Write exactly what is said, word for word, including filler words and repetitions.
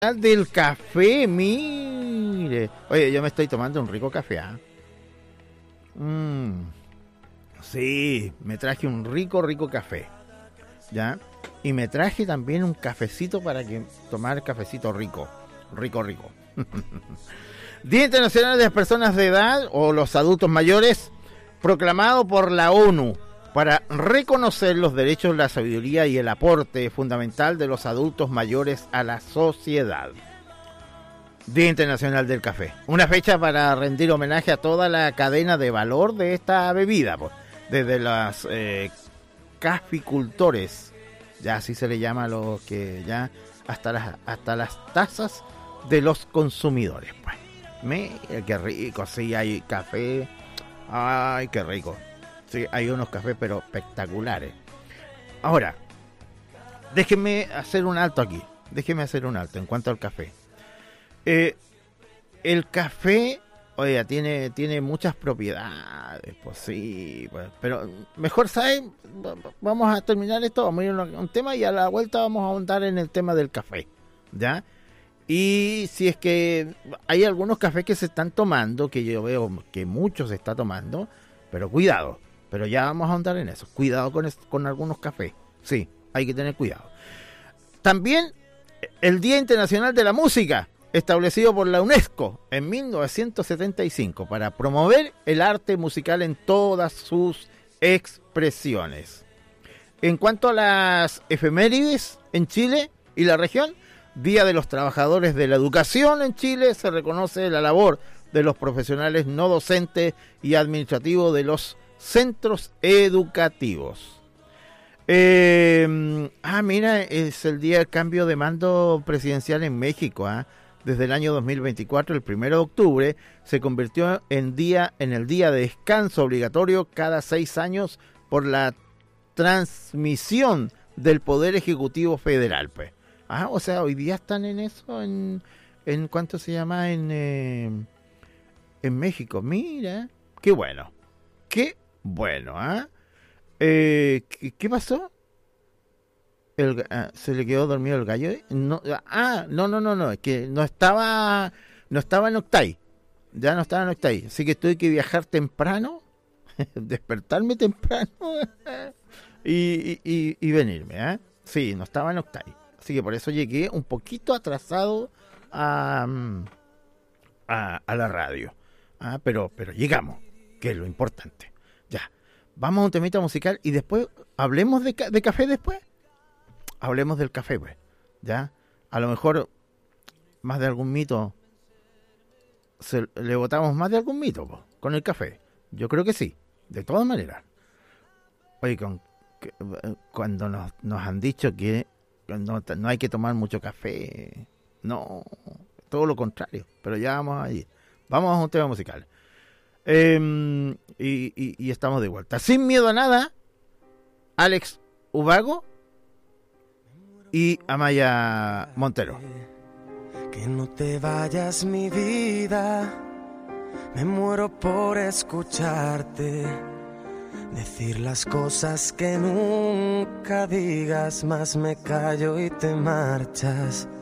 Del café, mire. Oye, yo me estoy tomando un rico café, ¿ah? ¿eh? Mm, sí, me traje un rico, rico café, ¿ya? Y me traje también un cafecito para que tomar cafecito rico, rico, rico. Día Internacional de las Personas de Edad o los Adultos Mayores, proclamado por la ONU para reconocer los derechos, la sabiduría y el aporte fundamental de los adultos mayores a la sociedad. Día Internacional del Café. Una fecha para rendir homenaje a toda la cadena de valor de esta bebida, pues, desde los eh, caficultores, ya así se le llama a los que ya hasta las hasta las tazas de los consumidores, pues. Mira qué rico, sí, hay café. Ay, qué rico. Sí, hay unos cafés pero espectaculares. Ahora, déjenme hacer un alto aquí. Déjenme hacer un alto en cuanto al café. Eh, el café, oiga, tiene, tiene muchas propiedades, pues sí, pues, pero mejor, ¿saben? Vamos a terminar esto, vamos a ir a un tema y a la vuelta vamos a ahondar en el tema del café, ¿ya? Y si es que hay algunos cafés que se están tomando, que yo veo que muchos se está tomando, pero cuidado, pero ya vamos a ahondar en eso, cuidado con, con algunos cafés, sí, hay que tener cuidado. También el Día Internacional de la Música, establecido por la UNESCO en mil novecientos setenta y cinco para promover el arte musical en todas sus expresiones. En cuanto a las efemérides en Chile y la región, Día de los Trabajadores de la Educación en Chile, se reconoce la labor de los profesionales no docentes y administrativos de los centros educativos. Eh, ah, mira, es el día del cambio de mando presidencial en México, ¿ah? ¿eh? Desde el año dos mil veinticuatro, el primero de octubre, se convirtió en día en el día de descanso obligatorio cada seis años por la transmisión del Poder Ejecutivo Federal, pues. Ah, o sea, hoy día están en eso, en, en ¿cuánto se llama? En, eh, en México. Mira, qué bueno, qué bueno, ¿ah? ¿eh? ¿qué, ¿Qué pasó? El, ah, ¿se le quedó dormido el gallo? No, ah, no, no, no, no, es que no estaba, no estaba en Octay, ya no estaba en Octay, así que tuve que viajar temprano, despertarme temprano y, y, y, y venirme, ¿eh? Sí, no estaba en Octay, así que por eso llegué un poquito atrasado a, a, a la radio, ah, pero, pero llegamos, que es lo importante. Ya, vamos a un temita musical y después hablemos de, de café después. Hablemos del café, pues, ¿ya? A lo mejor más de algún mito, se, le botamos más de algún mito, pues, con el café. Yo creo que sí, de todas maneras. Oye, con, que, cuando nos, nos han dicho que no, no hay que tomar mucho café, no, todo lo contrario, pero ya vamos a ir. Vamos a un tema musical. Eh, y, y, y estamos de vuelta. Sin miedo a nada, Alex Ubago y Amaya Montero. Que no te vayas, mi vida, me muero por escucharte decir las cosas que nunca digas, más me callo y te marchas.